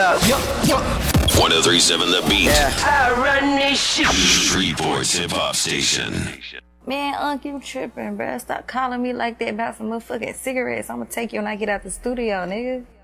1037 The Beat. Yeah. I run this shit. Shreveport's hip hop station. Man, Unc, you tripping, bruh. Stop calling me like that about some motherfucking cigarettes. I'ma take you when I get out the studio, nigga.